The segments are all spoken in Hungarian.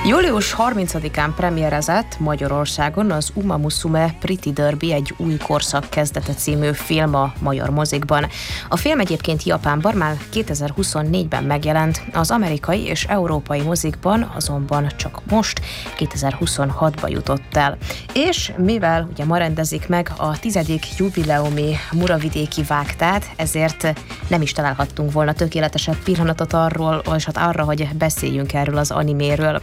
Július 30-án premierezett Magyarországon az Uma Musume Pretty Derby egy új korszak kezdete című film a magyar mozikban. A film egyébként Japánban már 2024-ben megjelent, az amerikai és európai mozikban azonban csak most, 2026-ba jutott el. És mivel ugye ma rendezik meg a 10. jubileumi muravidéki vágtát, ezért nem is találhattunk volna tökéletesebb pillanatot arra, hogy beszéljünk erről az animéről.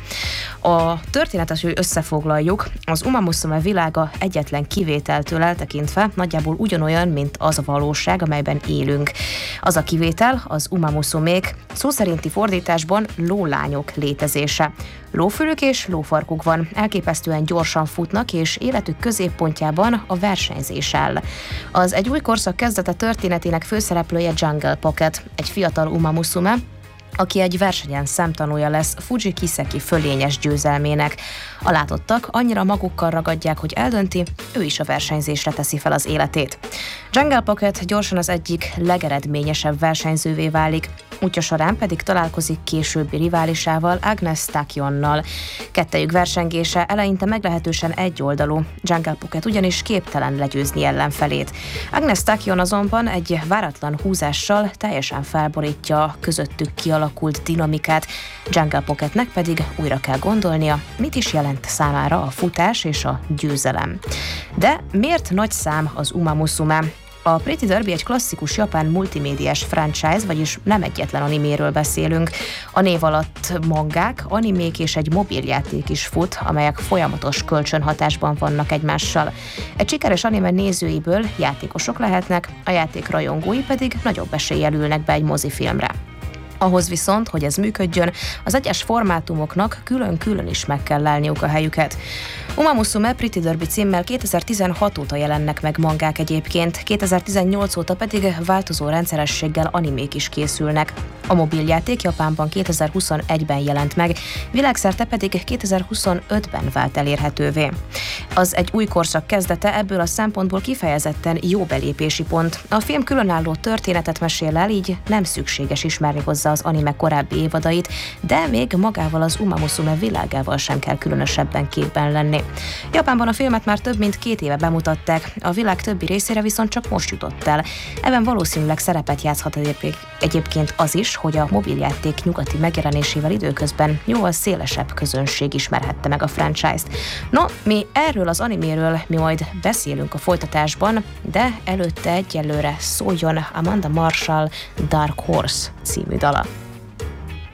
A történetet, hogy összefoglaljuk, az Uma Musume világa egyetlen kivételtől eltekintve nagyjából ugyanolyan, mint az a valóság, amelyben élünk. Az a kivétel az Uma Musumék, szó szerinti fordításban lólányok létezése. Lófülük és lófarkuk van, elképesztően gyorsan futnak, és életük középpontjában a versenyzés áll. Az egy új korszak kezdete történetének főszereplője Jungle Pocket, egy fiatal Uma Musume, aki egy versenyen szemtanúja lesz Fuji Kiseki fölényes győzelmének. A látottak annyira magukkal ragadják, hogy eldönti, ő is a versenyzésre teszi fel az életét. Jungle Pocket gyorsan az egyik legeredményesebb versenyzővé válik, útja során pedig találkozik későbbi riválisával, Agnes Takionnal. Kettejük versengése eleinte meglehetősen egyoldalú, Jungle Pocket ugyanis képtelen legyőzni ellenfelét. Agnes Takion azonban egy váratlan húzással teljesen felborítja a közöttük kialakult dinamikát, Jungle Pocketnek pedig újra kell gondolnia, mit is jelent számára a futás és a győzelem. De miért nagy szám az Uma Musume? A Pretty Derby egy klasszikus japán multimédiás franchise, vagyis nem egyetlen animéről beszélünk. A név alatt mangák, animék és egy mobiljáték is fut, amelyek folyamatos kölcsönhatásban vannak egymással. Egy sikeres anime nézőiből játékosok lehetnek, a játék rajongói pedig nagyobb eséllyel ülnek be egy mozifilmre. Ahhoz viszont, hogy ez működjön, az egyes formátumoknak külön-külön is meg kell állniuk a helyüket. Uma Musume Pretty Derby címmel 2016 óta jelennek meg mangák egyébként, 2018 óta pedig változó rendszerességgel animék is készülnek. A mobiljáték Japánban 2021-ben jelent meg, világszerte pedig 2025-ben vált elérhetővé. Az egy új korszak kezdete, ebből a szempontból kifejezetten jó belépési pont. A film különálló történetet mesél el, így nem szükséges ismerni hozzá az anime korábbi évadait, de még magával az Uma Musume világával sem kell különösebben képben lenni. Japánban a filmet már több mint 2 éve bemutatták, a világ többi részére viszont csak most jutott el. Ebben valószínűleg szerepet játszhat egyébként az is, hogy a mobiljáték nyugati megjelenésével időközben jóval szélesebb közönség ismerhette meg a franchise-t. No, mi erről az animéről majd beszélünk a folytatásban, de előtte egyelőre szóljon Amanda Marshall Dark Horse című dala.